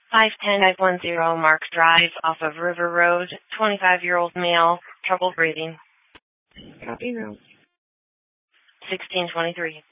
510-510 Mark Drive off of River Road, 25-year-old male, trouble breathing. Copy room. 1623.